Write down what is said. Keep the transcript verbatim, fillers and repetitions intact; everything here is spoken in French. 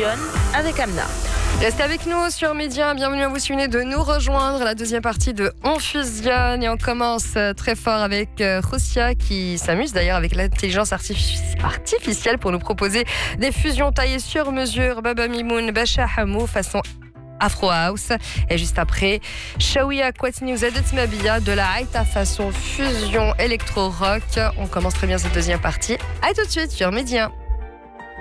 Fusion avec Amna. Restez avec nous sur Média. Bienvenue à vous si vous venez de nous rejoindre. La deuxième partie de On Fusionne. Et on commence très fort avec Rosia qui s'amuse d'ailleurs avec l'intelligence artificielle pour nous proposer des fusions taillées sur mesure. Baba Mimoun, Bacha Hamou façon Afro House. Et juste après, Shawiya Kwatni Ouzadet Mabia de la Haïta façon fusion électro-rock. On commence très bien cette deuxième partie. À tout de suite sur Média.